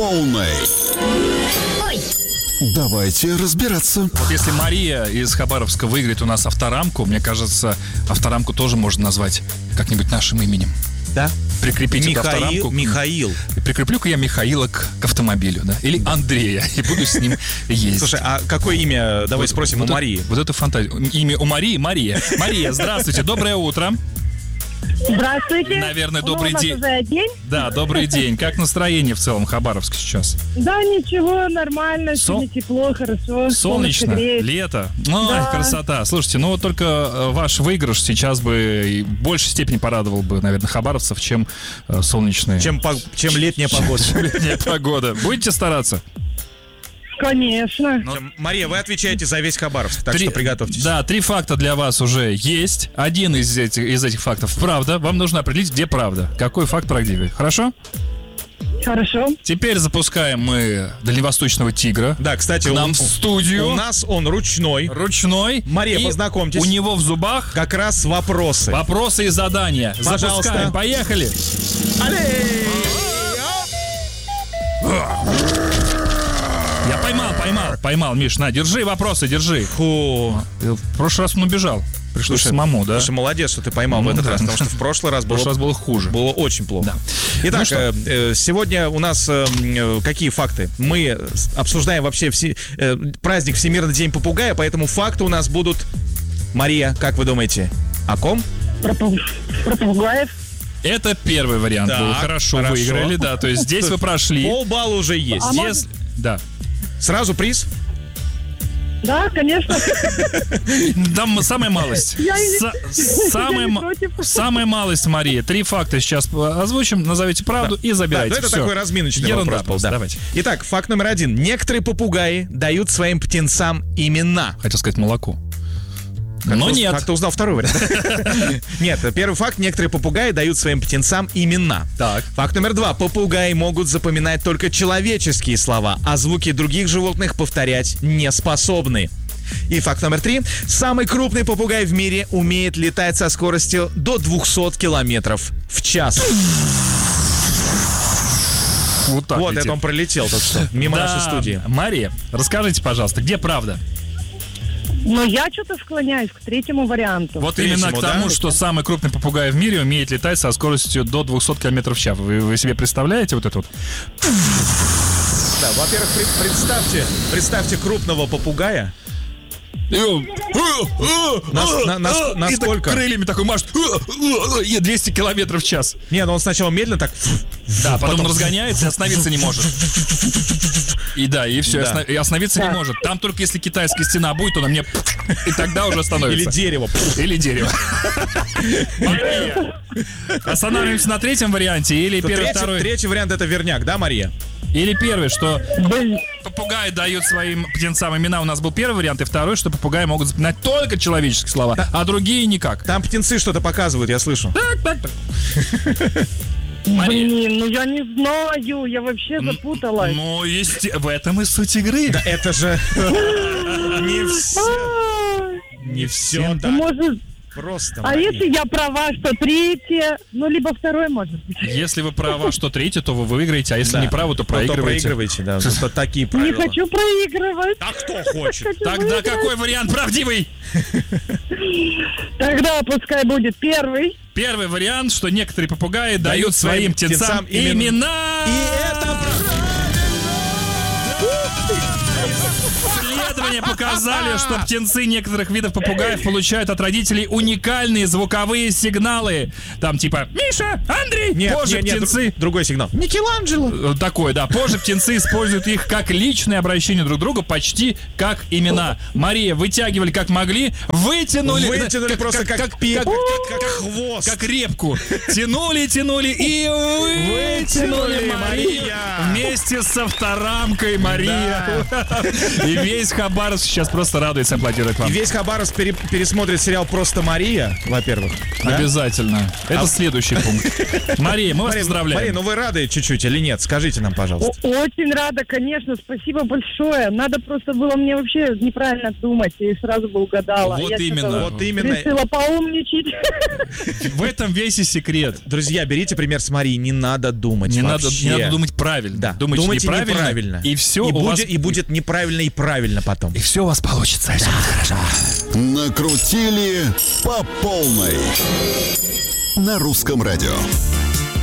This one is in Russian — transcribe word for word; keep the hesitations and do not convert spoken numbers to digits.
полной. Ой. Давайте разбираться. Вот если Мария из Хабаровска выиграет у нас авторамку, мне кажется, авторамку тоже можно назвать как-нибудь нашим именем. Да? Прикрепить Михаил, эту авторамку. Михаил. И прикреплю-ка я Михаила к, к автомобилю, да? Или Андрея, и буду с ним ездить. Слушай, а какое имя, давай Вот- спросим вот у это- Марии. Вот это фантазия. Имя у Марии Мария. Мария, здравствуйте, доброе утро. Здравствуйте. Наверное, Ну, добрый у нас день. уже день. Да, добрый день. Как настроение в целом в Хабаровске сейчас? Да, ничего, нормально, Сол- сегодня тепло, хорошо. Солнечно, греет. лето. Ой, Да. красота. Слушайте, ну вот только э, ваш выигрыш сейчас бы и в большей степени порадовал бы, наверное, хабаровцев, чем э, солнечные. Чем, по- чем летняя погода. Чем летняя погода. Будете стараться? Конечно. Мария, вы отвечаете за весь Хабаровск, так Три- что приготовьтесь. Да, три факта для вас уже есть. Один из этих, из этих фактов правда. Вам нужно определить, где правда. Какой факт правдивый. Хорошо? Хорошо. Теперь запускаем мы дальневосточного тигра. Да, кстати, К нам он- в студию. у нас он ручной. Ручной. Мария, И познакомьтесь. У него в зубах Как раз вопросы. вопросы и задания. Пожалуйста. Запускаем. Поехали. Я поймал, поймал, поймал, Миш, на, держи вопросы, держи. Фу. В прошлый раз он убежал. Пришлось Слушай, самому, да? Слушай, молодец, что ты поймал Ну в этот да. раз, потому что в прошлый раз В было, прошлый раз было хуже. было очень плохо. Да. Итак, Ну что? э, э, сегодня у нас э, м, э, какие факты? Мы с- обсуждаем вообще все, э, праздник Всемирный день попугая, поэтому факты у нас будут... Мария, как вы думаете, о ком? Про, пу- про попугаев. Это первый вариант Так, был. Хорошо, хорошо. выиграли, да. То есть здесь вы прошли. Полбалла уже есть. А Если- Да. Сразу приз? Да, конечно. Там самая малость. Я не- Са- я Самая, не ма- против. самая малость, Мария. Три факта сейчас озвучим, назовите правду и Да, забирайте. ну это Всё. такой разминочный Ерунда вопрос был. просто, Да. давайте. Итак, факт номер один. Некоторые попугаи дают своим птенцам имена. Хотел сказать молоко. Как Но ты уз- нет. Как ты узнал второй вариант? Нет, первый факт. Некоторые попугаи дают своим птенцам имена. Так. Факт номер два. Попугаи могут запоминать только человеческие слова, а звуки других животных повторять не способны. И факт номер три. Самый крупный попугай в мире умеет летать со скоростью до двухсот километров в час. Вот так Вот летит. это он пролетел только что, мимо Да. нашей студии. Мария, расскажите, пожалуйста, где правда? Но я что-то склоняюсь к третьему варианту. Вот Третьему, именно к тому, да? что самый крупный попугай в мире умеет летать со скоростью до двухсот километров в час. Вы, вы себе представляете вот это вот? Да, во-первых, пред- представьте, представьте крупного попугая. Нас- на- нас- И насколько? так крыльями такой машет. И двести километров в час. Не, ну он сначала медленно так... Да, потом, потом- разгоняется и остановиться не может. И да, и все, Да. и остановиться не может. Там только если китайская стена будет, то на мне... И тогда уже Или остановится. дерево. Или дерево. Мария. Останавливаемся на третьем варианте или То первый, третий, второй? третий вариант — это верняк, да, Мария? Или первый, что Блин, попугаи дают своим птенцам имена. У нас был первый вариант, и второй, что попугаи могут запоминать только человеческие слова, а другие никак. Там птенцы что-то показывают, я слышу. Так, так, так. Мария. блин, ну я не знаю, я вообще запуталась. Ну, есть... В этом и суть игры. Да это же не все. Ай, Не все так Может, просто. а Мария. если я права, что третье, ну либо второй, может быть. Если вы права, что третье, то вы выиграете, а если Да. не правы, то Ну, проигрываете. проигрываете, да. Вот такие Не правила. хочу проигрывать. А кто хочет? Хочу Тогда выиграть. какой вариант правдивый? Тогда пускай будет первый. Первый вариант, что некоторые попугаи дают Дают своим своим птенцам птенцам имен- имена. И это Исследования показали, что птенцы некоторых видов попугаев получают от родителей уникальные звуковые сигналы. Там типа «Миша! Андрей!» Нет, Позже нет, нет, птенцы... дру- другой сигнал. Микеланджело. Э, Такое, да. Позже птенцы используют их как личное обращение друг к другу, почти как имена. Мария, вытягивали как могли, вытянули... Вытянули просто как пи- как, как- как хвост. как репку. Тянули, тянули и вытянули, Вытянули, Мария. Мария. Вместе с авторамкой, Мария. И весь Хабар Хабаровск сейчас просто радуется, аплодирует И вам. весь Хабаровск пере- пересмотрит сериал «Просто Мария», во-первых. Да? Обязательно. Это А- следующий пункт. Мария, мы вас Мария, поздравляем. Мария, ну вы рады чуть-чуть или нет? Скажите нам, О- пожалуйста. Очень рада, конечно, спасибо большое. Надо просто было мне вообще неправильно думать, и сразу бы угадала. Вот Я именно, что-то вот именно. решила поумничать. В этом весь и секрет. Друзья, берите пример с Марии, не надо думать Не надо, вообще. не надо думать правильно. Да, Думайте, думайте неправильно, неправильно. И все и у будет, вас... и будет неправильно и правильно потом. И все у вас получится. Все будет хорошо. Накрутили по полной. На русском радио.